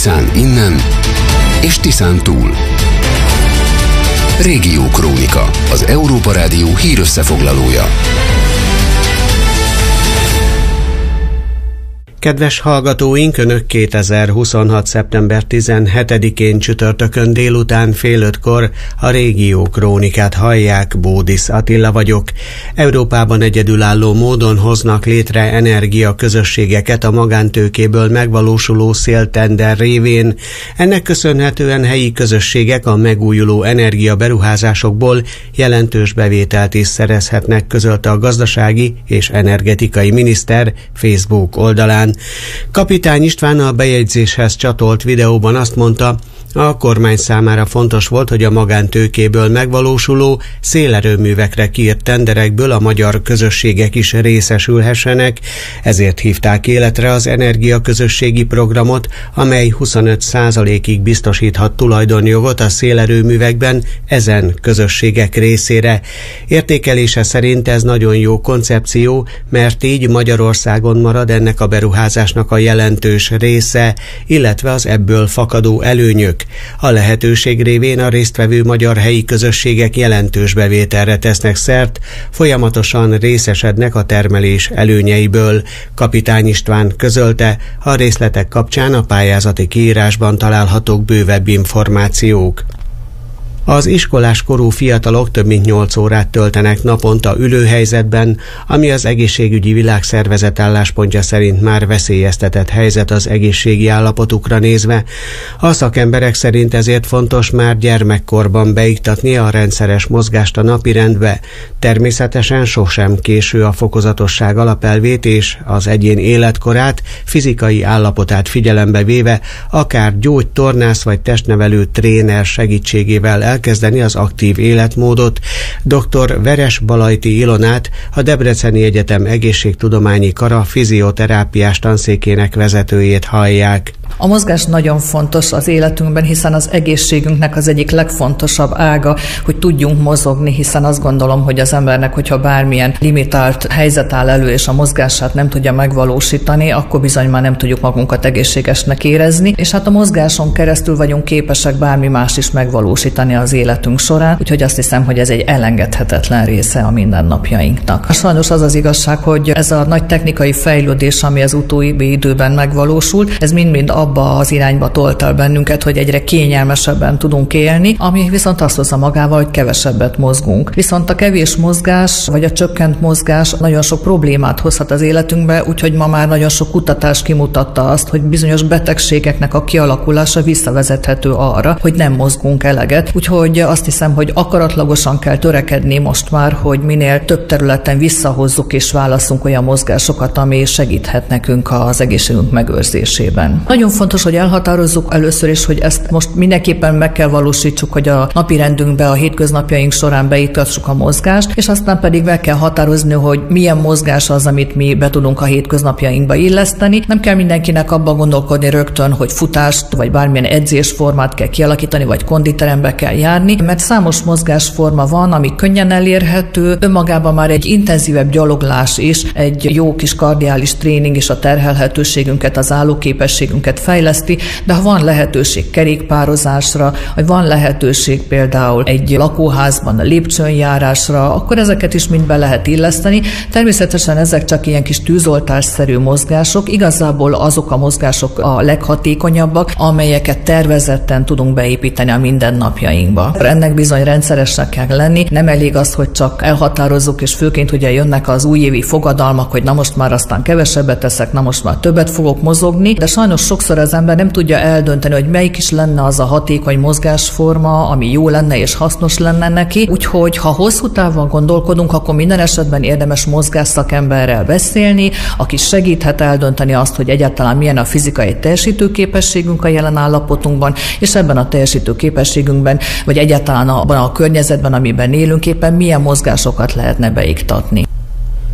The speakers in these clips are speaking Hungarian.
Tiszán innen és Tiszán túl. Régiókrónika, az Európa Rádió hírösszefoglalója. Kedves hallgatóink, Önök 2026. szeptember 17-én csütörtökön délután fél 5-kor a Régiókrónikát hallják, Bódisz Attila vagyok. Európában egyedülálló módon hoznak létre energiaközösségeket a magántőkéből megvalósuló széltender révén. Ennek köszönhetően helyi közösségek a megújuló energiaberuházásokból jelentős bevételt is szerezhetnek, közölte a gazdasági és energetikai miniszter Facebook oldalán. Kapitány István a bejegyzéshez csatolt videóban azt mondta, a kormány számára fontos volt, hogy a magántőkéből megvalósuló szélerőművekre kiírt tenderekből a magyar közösségek is részesülhessenek, ezért hívták életre az energiaközösségi programot, amely 25%-ig biztosíthat tulajdonjogot a szélerőművekben ezen közösségek részére. Értékelése szerint ez nagyon jó koncepció, mert így Magyarországon marad ennek a beruházásnak a jelentős része, illetve az ebből fakadó előnyök. A lehetőség révén a résztvevő magyar helyi közösségek jelentős bevételre tesznek szert, folyamatosan részesednek a termelés előnyeiből. Kapitány István közölte, a részletek kapcsán a pályázati kiírásban találhatók bővebb információk. Az iskolás korú fiatalok több mint 8 órát töltenek naponta ülőhelyzetben, ami az Egészségügyi Világszervezet álláspontja szerint már veszélyeztetett helyzet az egészségi állapotukra nézve. A szakemberek szerint ezért fontos már gyermekkorban beiktatni a rendszeres mozgást a napirendbe. Természetesen sosem késő a fokozatosság alapelvét és az egyén életkorát, fizikai állapotát figyelembe véve, akár tornász vagy testnevelő tréner segítségével elkezdeni az aktív életmódot. Dr. Veres Balajti Ilonát, a Debreceni Egyetem Egészségtudományi Kara fizioterápiás tanszékének vezetőjét hallják. A mozgás nagyon fontos az életünkben, hiszen az egészségünknek az egyik legfontosabb ága, hogy tudjunk mozogni, hiszen azt gondolom, hogy az embernek, hogyha bármilyen limitált helyzet áll elő, és a mozgását nem tudja megvalósítani, akkor bizony már nem tudjuk magunkat egészségesnek érezni, és hát a mozgáson keresztül vagyunk képesek bármi más is megvalósítani az életünk során, úgyhogy azt hiszem, hogy ez egy elengedhetetlen része a mindennapjainknak. Sajnos az az igazság, hogy ez a nagy technikai fejlődés, ami az utóbbi időben megvalósult, ez mind-mind abba az irányba tolt el bennünket, hogy egyre kényelmesebben tudunk élni, ami viszont azt hozza magával, hogy kevesebbet mozgunk. Viszont a kevés mozgás, vagy a csökkent mozgás nagyon sok problémát hozhat az életünkbe, úgyhogy ma már nagyon sok kutatás kimutatta azt, hogy bizonyos betegségeknek a kialakulása visszavezethető arra, hogy nem mozgunk eleget. Úgyhogy azt hiszem, hogy akaratlagosan kell törekedni most már, hogy minél több területen visszahozzuk és válasszunk olyan mozgásokat, ami segíthet nekünk az egészségünk megőrzésében. Nagyon fontos, hogy elhatározzuk először is, hogy ezt most mindenképpen meg kell valósítsuk, hogy a napirendünkbe, a hétköznapjaink során beiktassuk a mozgást, és aztán pedig meg kell határozni, hogy milyen mozgás az, amit mi be tudunk a hétköznapjainkba illeszteni. Nem kell mindenkinek abban gondolkodni rögtön, hogy futást vagy bármilyen edzésformát kell kialakítani, vagy konditerembe kell járni, mert számos mozgásforma van, ami könnyen elérhető, önmagában már egy intenzívebb gyaloglás is, egy jó kis kardiális tréning is a terhelhetőségünket, az állóképességünket fejleszti, de ha van lehetőség kerékpározásra, vagy van lehetőség például egy lakóházban a lépcsőn járásra, akkor ezeket is mind be lehet illeszteni. Természetesen ezek csak ilyen kis tűzoltásszerű mozgások, igazából azok a mozgások a leghatékonyabbak, amelyeket tervezetten tudunk beépíteni a mindennapjainkba. Ennek bizony rendszeresnek kell lenni, nem elég az, hogy csak elhatározzuk, és főként ugye jönnek az újévi fogadalmak, hogy na most már aztán kevesebbet teszek, na most már többet fogok mozogni, de sajnos sokszor az ember nem tudja eldönteni, hogy melyik is lenne az a hatékony mozgásforma, ami jó lenne és hasznos lenne neki. Úgyhogy ha hosszú távon gondolkodunk, akkor minden esetben érdemes mozgásszakemberrel beszélni, aki segíthet eldönteni azt, hogy egyáltalán milyen a fizikai teljesítőképességünk a jelen állapotunkban, és ebben a teljesítőképességünkben, vagy egyáltalán abban a környezetben, amiben élünk, éppen milyen mozgásokat lehetne beiktatni.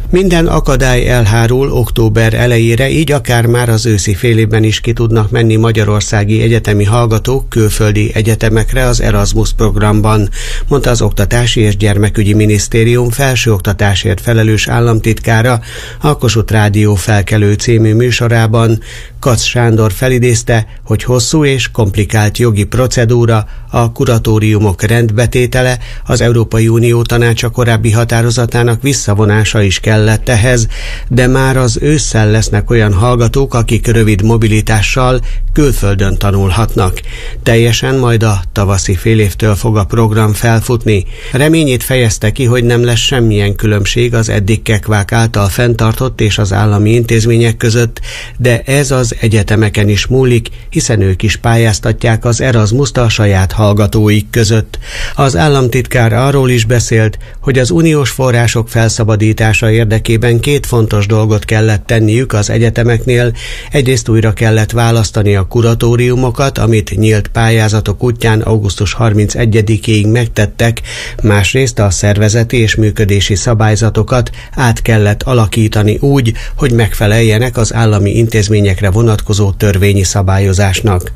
Minden akadály elhárul október elejére, így akár már az őszi félévben is ki tudnak menni magyarországi egyetemi hallgatók külföldi egyetemekre az Erasmus programban, mondta az Oktatási és Gyermekügyi Minisztérium felsőoktatásért felelős államtitkára a Kossuth Rádió Felkelő című műsorában. Kac Sándor felidézte, hogy hosszú és komplikált jogi procedúra, a kuratóriumok rendbetétele, az Európai Unió Tanácsa korábbi határozatának visszavonása is kellett ehhez, de már az ősszel lesznek olyan hallgatók, akik rövid mobilitással külföldön tanulhatnak. Teljesen majd a tavaszi félévtől fog a program felfutni. Reményét fejezte ki, hogy nem lesz semmilyen különbség az eddig kekvák által fenntartott és az állami intézmények között, de ez az egyetemeken is múlik, hiszen ők is pályáztatják az Erasmust a saját hallgatóik között. Az államtitkár arról is beszélt, hogy az uniós források felszabadítása érdekében két fontos dolgot kellett tenniük az egyetemeknél. Egyrészt újra kellett választani a kuratóriumokat, amit nyílt pályázatok útján augusztus 31-ig megtettek, másrészt a szervezeti és működési szabályzatokat át kellett alakítani úgy, hogy megfeleljenek az állami intézményekre vonatkozó törvényi szabályozásnak.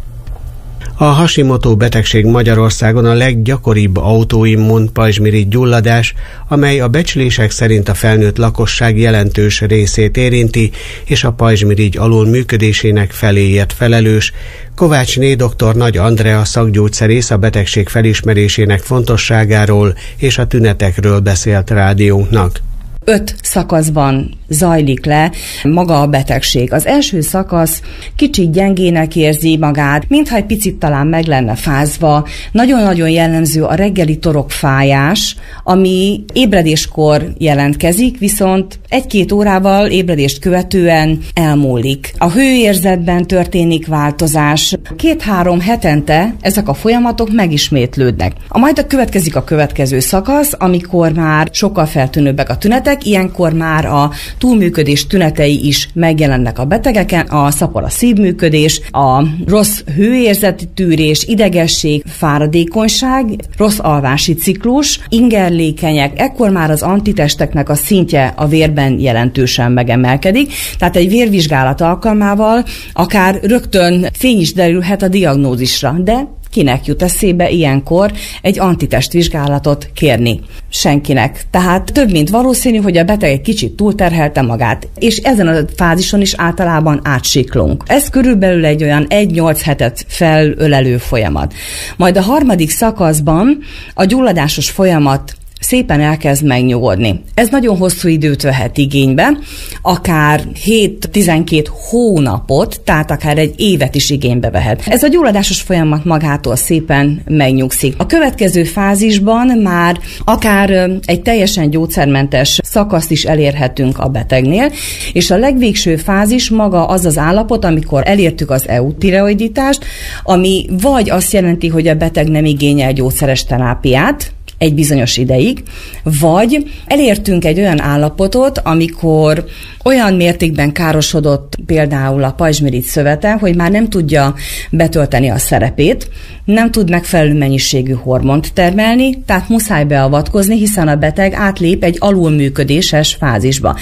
A Hashimoto betegség Magyarországon a leggyakoribb autoimmun pajzsmirigy gyulladás, amely a becslések szerint a felnőtt lakosság jelentős részét érinti, és a pajzsmirigy alul működésének feléért felelős. Kovácsné dr. Nagy Andrea szakgyógyszerész a betegség felismerésének fontosságáról és a tünetekről beszélt rádiónknak. 5 szakaszban zajlik le maga a betegség. Az első szakasz kicsit gyengének érzi magát, mintha egy picit talán meg lenne fázva. Nagyon-nagyon jellemző a reggeli torokfájás, ami ébredéskor jelentkezik, viszont 1-2 órával ébredést követően elmúlik. A hőérzetben történik változás. 2-3 hetente ezek a folyamatok megismétlődnek. Majd következik a következő szakasz, amikor már sokkal feltűnőbbek a tünetek, ilyenkor már a túlműködés tünetei is megjelennek a betegeken, a szapora szívműködés, a rossz hőérzeti tűrés, idegesség, fáradékonyság, rossz alvási ciklus, ingerlékenyek, ekkor már az antitesteknek a szintje a vérben jelentősen megemelkedik, tehát egy vérvizsgálat alkalmával akár rögtön fény is derülhet a diagnózisra, de kinek jut eszébe ilyenkor egy antitestvizsgálatot kérni? Senkinek. Tehát több mint valószínű, hogy a beteg egy kicsit túlterhelte magát, és ezen a fázison is általában átsiklunk. Ez körülbelül egy olyan 1-8 hetet felölelő folyamat. Majd a harmadik szakaszban a gyulladásos folyamat szépen elkezd megnyugodni. Ez nagyon hosszú időt vehet igénybe, akár 7-12 hónapot, tehát akár egy évet is igénybe vehet. Ez a gyulladásos folyamat magától szépen megnyugszik. A következő fázisban már akár egy teljesen gyógyszermentes szakaszt is elérhetünk a betegnél, és a legvégső fázis maga az az állapot, amikor elértük az eutireoiditást, ami vagy azt jelenti, hogy a beteg nem igényel gyógyszeres terápiát, egy bizonyos ideig, vagy elértünk egy olyan állapotot, amikor olyan mértékben károsodott például a pajzsmirigy szövete, hogy már nem tudja betölteni a szerepét, nem tud megfelelő mennyiségű hormont termelni, tehát muszáj beavatkozni, hiszen a beteg átlép egy alulműködéses fázisba.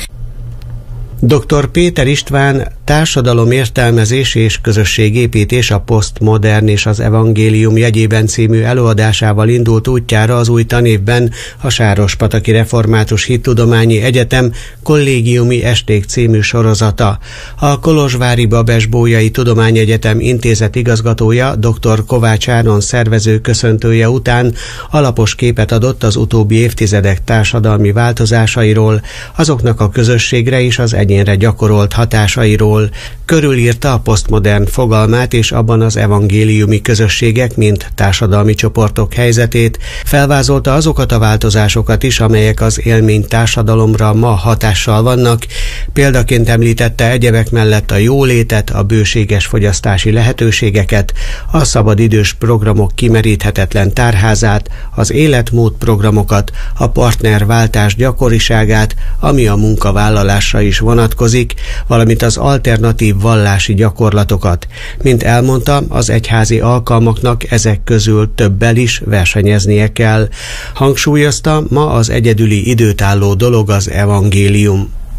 Dr. Péter István Társadalomértelmezés és közösségépítés a posztmodern és az evangélium jegyében című előadásával indult útjára az új tanévben a Sárospataki Református Hittudományi Egyetem Kollégiumi Esték című sorozata. A kolozsvári Babes-Bolyai Tudományegyetem intézet igazgatója dr. Kovács Áron szervező köszöntője után alapos képet adott az utóbbi évtizedek társadalmi változásairól, azoknak a közösségre és az egyénre gyakorolt hatásairól. Körülírta a posztmodern fogalmát és abban az evangéliumi közösségek, mint társadalmi csoportok helyzetét, felvázolta azokat a változásokat is, amelyek az élmény társadalomra ma hatással vannak. Példaként említette egyebek mellett a jólétet, a bőséges fogyasztási lehetőségeket, a szabadidős programok kimeríthetetlen tárházát, az életmód programokat, a partnerváltás gyakoriságát, ami a munkavállalásra is vonatkozik, valamint az alternatív vallási gyakorlatokat. Mint elmondta, az egyházi alkalmaknak ezek közül többel is versenyeznie kell. Hangsúlyozta, ma az egyedüli időtálló dolog az evangélium.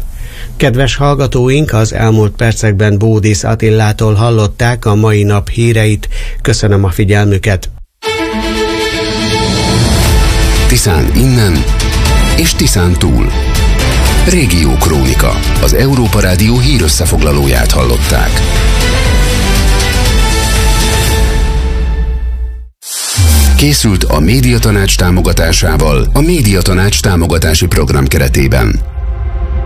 Kedves hallgatóink, az elmúlt percekben Bódis Attillától hallották a mai nap híreit. Köszönöm a figyelmüket. Tiszán innen és Tiszán túl. Régiókrónika, az Európa Rádió hírösszefoglalóját hallották. Készült a Médiatanács támogatásával a Médiatanács támogatási program keretében.